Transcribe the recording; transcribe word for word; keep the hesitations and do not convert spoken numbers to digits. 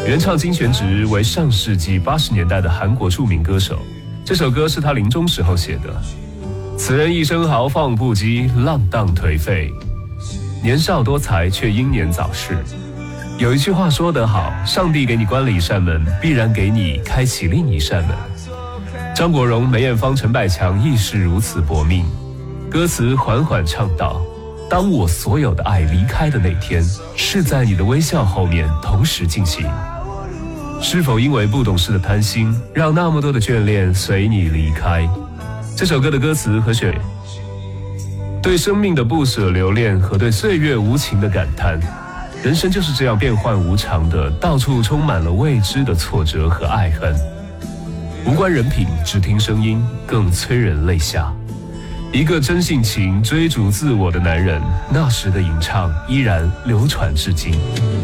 原唱金泉直为上世纪八十年代的韩国著名歌手，这首歌是他临终时候写的。此人一生豪放不羁，浪荡颓废，年少多才却英年早逝。有一句话说得好，上帝给你关了一扇门，必然给你开启另一扇门。张国荣、梅艳芳、陈百强亦是如此搏命。歌词缓缓唱道，当我所有的爱离开的那天，是在你的微笑后面同时进行。是否因为不懂事的贪心，让那么多的眷恋随你离开？这首歌的歌词和写对生命的不舍留恋和对岁月无情的感叹。人生就是这样变幻无常的，到处充满了未知的挫折和爱恨。无关人品，只听声音，更催人泪下。一个真性情追逐自我的男人，那时的吟唱依然流传至今。